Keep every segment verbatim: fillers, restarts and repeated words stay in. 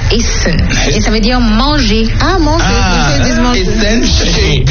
essen. Et ça veut dire manger. Ah, manger. Ah, Ils disent manger. essen, chez.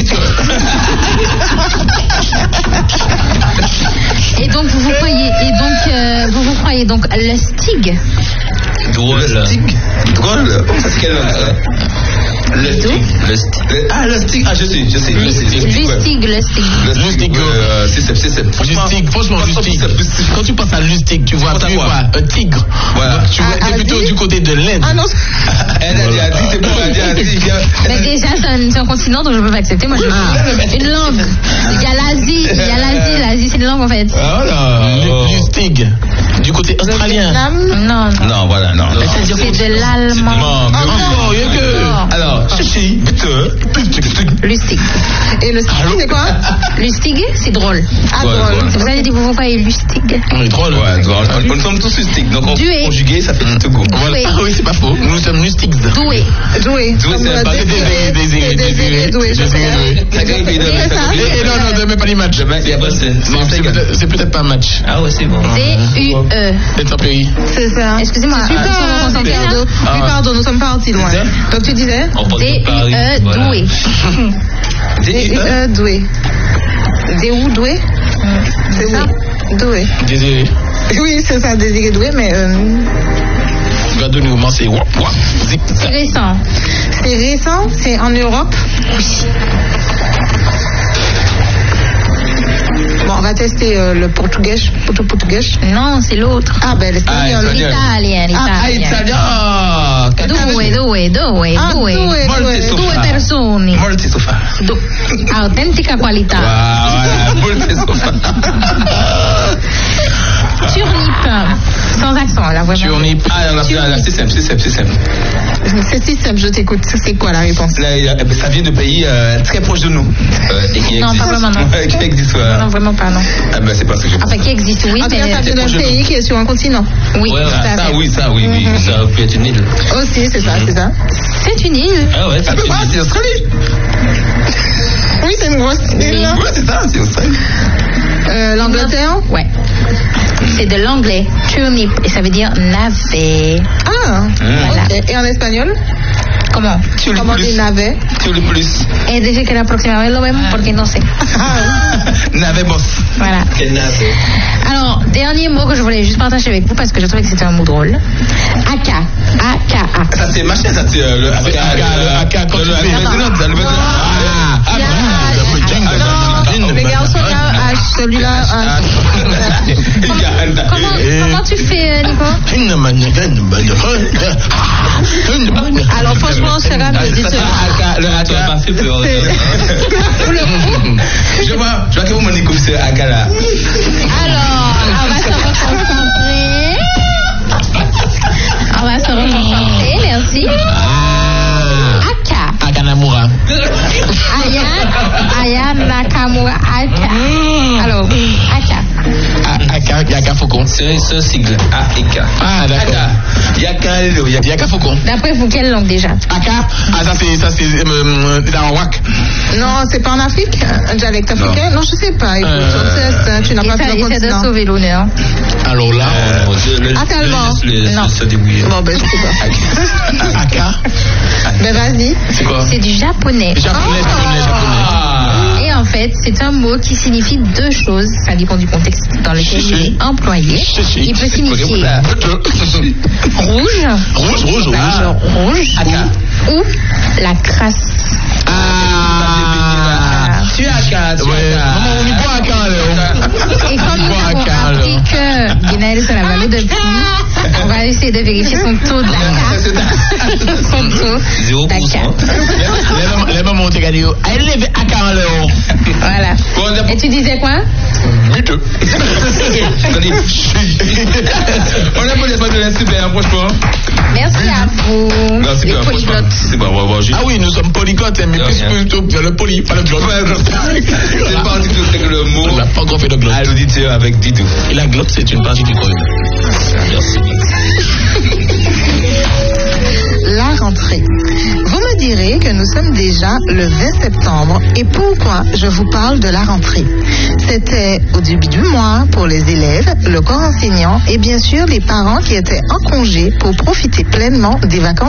Et donc vous vous croyez, et donc euh, vous vous croyez donc lustig. Drôle. Le stick. Drôle. C'est quelle langue ça? Le stick. Le stick. Ah, le stick. Ah, je sais, je sais. Je sais. Lustig, lustig. Le stick. Euh, c'est c'est c'est. Lustig, franchement, lustig. Quand tu penses à lustig, tu vois plus quoi? Un tigre. Voilà. Donc tu vois, Ah, t'es plutôt Asie? du côté de l'Inde. Ah non. Elle a dit Asie, c'est bon, elle a dit Asie. Mais déjà c'est un, c'est un continent donc je peux pas accepter. Moi je veux une langue. Il y a l'Asie, il y a l'Asie, l'Asie c'est une langue en fait. Voilà. Lustig. Du côté australien. Non, non. Non, voilà, non. C'est de l'allemand. Encore, il y a que. Alors, chichi, bitte. Lustig. Et le stick, c'est quoi? Lustig, c'est drôle. Ah, Ouais, drôle. drôle. Vous avez dit vous vous croyez lustig. On est drôle. Ouais, drôle. On nous sommes tous lustiques, donc on Dué. conjugué, ça fait du go. Voilà. Doué. Ah oui, c'est pas faux. Nous sommes lustiques. Doué. Doué. Doué, Comme c'est le pas désiré. désiré, C'est désiré, doué, je sais. Ça gagne pays de C'est ça. Et, et non, non, ne mets pas les matchs. Demain, c'est Non, c'est peut-être, c'est peut-être pas un match. Ah ouais, c'est bon. D U E. C'est un pays. C'est ça. Excusez-moi. Super, euh, sont vous concentrés, là pardon. Ah Oui, ouais. pardon, nous sommes partis loin. Donc tu disais? D U E, doué. D U E, doué. D U, doué? C'est ça? Doué. Désiré. Oui, c'est ça, désiré doué, mais euh, Regarde nous comment c'est. Wap, wap, zip. C'est récent. c'est récent, c'est en Europe. Bon, on va tester euh, le portugais, portu- portugais. Non, c'est l'autre. Ah, ben l'espagnol. Ah, L'italien, Ah, l'italien. italien. Due, due, due, Ah, due. due, Molte due. sofà. Due persone. Molte sofà. Du- Autentica qualità. Voilà, molte sofà. Turnip. Sans accent, là, vraiment. Turnip. Ah, là, là, là, c'est simple, c'est simple, c'est simple. C'est si simple, je t'écoute. C'est quoi la réponse? Là, il y a- eh ben, ça vient de pays euh, très proches de nous. Euh, et qui Non, pas existe. vraiment, non. Ouais, qui existe, ouais. Non, vraiment pas, non. Ah ben, c'est pas ce que j'ai Enfin, qui existe, oui, En tout cas, ça mais... vient d'un proche de pays qui est sur un continent. Oui, Ouais, tout à ça, fait. oui, ça, oui, oui. Ça peut être une île. Aussi, c'est ça, c'est ça. C'est une île. Ah ouais, ça peut pas, c'est Australie. Oui, c'est une grosse île. là. Ouais, c'est ça, c'est Australie. Euh, L'Angleterre? Ouais. C'est de l'anglais. Turnip. Et ça veut dire navet. Ah, Voilà. ok. Et en espagnol? Comment? Tu le Comment on dit plus. navet? Tu le plus. Et dice que la próxima vez lo vemos porque no sé. Navemos. Voilà. Quel navet. Alors, dernier mot que je voulais juste partager avec vous parce que je trouvais que c'était un mot drôle. Aka. A K A. Ça, c'est machin, ça, c'est euh, le Avec Aka, Aka, le Aka, quand le- tu le- fais- le- Attends. le- le- le- le- Ah, ah, Il y a- non, le jingle, Non, jingle. les garçons là, ah, celui-là. ah, Comment, comment tu fais, euh, Nico? Alors franchement, Sarah me dit Ça, c'est cela. Aka, le Aka. Pour le coup, Je vois, je vois que vous me dites que c'est Aka là. Alors, on va se reconcentrer. On va se reconcentrer, merci. Aka. Akanamura. Aya. Aya Nakamura. Aka. Alors, Aka. Aka, Yaka Faucon. C'est ce sigle, A et K. Ah, d'accord. Aka. Yaka, Lélo, Yaka. Yaka Faucon. D'après vous, quelle langue déjà? Aka. Ah, ça c'est, ça c'est, euh, dans un wak. non, c'est pas en Afrique, un dialecte africain. Non, je sais pas. Écoute, Euh, on teste, tu n'as pas Essaie fait le essaie de continent. sauver l'honneur. Alors là, Ah, tellement. Non. Se débrouiller. Bon, ben je sais pas. Aka. Ben vas-y. C'est quoi? C'est du japonais. Japonais, japonais, japonais. Ah. Et en fait, c'est un mot qui signifie deux choses. Ça dépend du contexte dans lequel il est employé. Chichi. Il peut signifier rouge, Rouge, rouge, rouge. alors rouge, Aka. ou la crasse. Ah. Tu as Aka, tu Ouais. as Maman, on y boit Aka, là. Et comme nous Bois avons Aka, alors. appris que Guinaël se la valait depuis, on va essayer de vérifier son taux d'Aka. Son taux Zéro pour d'Aka. cent. Les mamans- Les mamans ont regardé. Elle lève Aka en l'air. Voilà. Bon, Et tu disais quoi? Miteux. Attendez. On a pas les pas de la super, franchement. Merci à vous, Non, c'est les bien, franchement. polyglottes. C'est bon, bon, bon, j'ai- Ah oui, nous sommes polyglottes, mais De plus rien. plutôt que le poly, pas le glotte. C'est parti tout avec le mot On n'a pas encore fait de à glotte. l'auditeur avec Didou. Et la glotte, c'est une partie du corps. Merci. La rentrée. Vous me direz que nous sommes déjà le vingt septembre. Et pourquoi je vous parle de la rentrée? C'était au début du mois pour les élèves, le corps enseignant et bien sûr les parents qui étaient en congé pour profiter pleinement des vacances